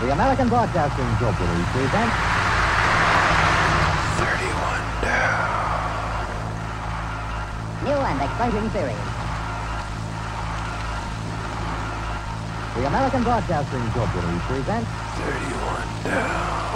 The American Broadcasting Company presents 31 down. new and exciting series. The American Broadcasting Company presents 31 down.